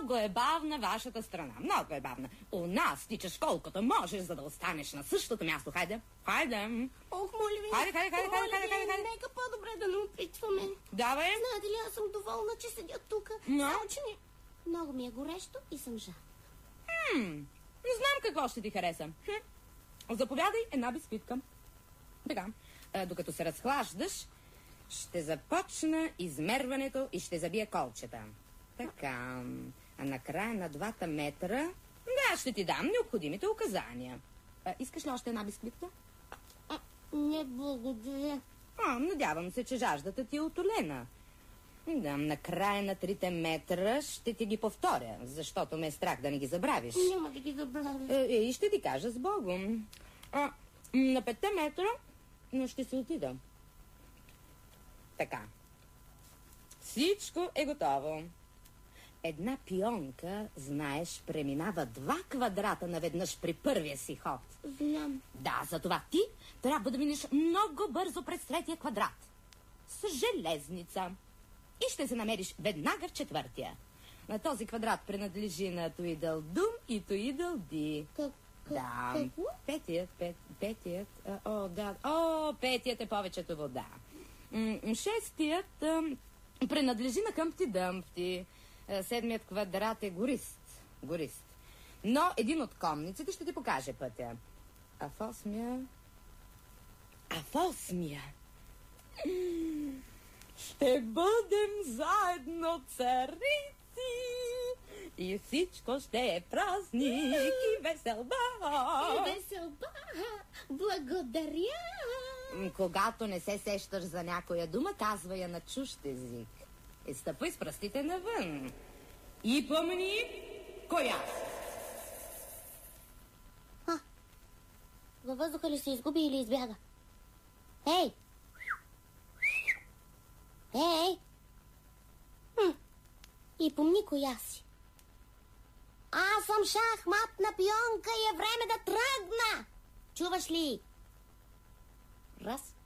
Много е бавна вашата страна. Много е бавна. У нас тичаш колкото можеш, за да останеш на същото място. Хайде. Ох, моля ви. Хайде. Нека по-добре да не опитваме. Давай. Знаете ли, аз съм доволна, че седя тук. Само, че много ми е горещо и съм жадна. Не знам какво ще ти хареса. Заповядай една бисквитка. Така, докато се разхлаждаш, ще започна измерването и ще забия колчета. Така, а накрая на 2 метра, ще ти дам необходимите указания. Искаш ли още една бисквитка? Не, благодаря. Надявам се, че жаждата ти е утолена. Да, накрая на 3 метра ще ти ги повторя, защото ме е страх да не ги забравиш. Няма да ги забравя. И ще ти кажа с Богом. На 5 метра ще се отида. Така. Всичко е готово. Една пионка, знаеш, преминава 2 квадрата наведнъж при първия си ход. Знам. Да, затова ти трябва да минеш много бързо през 3-я квадрат. С железница. И ще се намериш веднага в 4-я. На този квадрат принадлежи на Туидълдум и Туидълди. Да, 5-ят. 5-ят е повечето вода. 6-ят принадлежи на Хъмпти Дъмпти. 7-ят квадрат е горист. Но един от конниците ще ти покаже пътя. А в 8-я ще бъдем заедно царици и всичко ще е празник и веселба. Благодаря. Когато не се сещаш за някоя дума, казва я на чужд език. И стъпвай с пръстите навън. И помни коя. Във въздуха ли се изгуби или избяга? Ей! И помни коя си. Аз съм шахматна пионка и е време да тръгна. Чуваш ли? Раз,